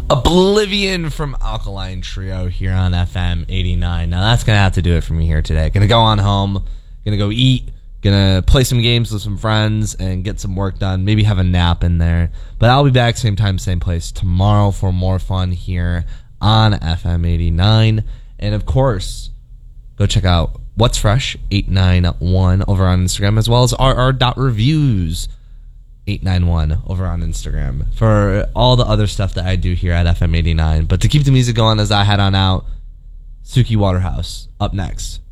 Oblivion from Alkaline Trio here on FM 89. Now that's going to have to do it for me here today. Going to go on home, going to go eat, going to play some games with some friends and get some work done, maybe have a nap in there. But I'll be back same time, same place tomorrow for more fun here on FM 89. And of course, go check out What's Fresh 891 over on Instagram, as well as rr.reviews 891 over on Instagram for all the other stuff that I do here at FM 89. But to keep the music going as I head on out, Suki Waterhouse up next.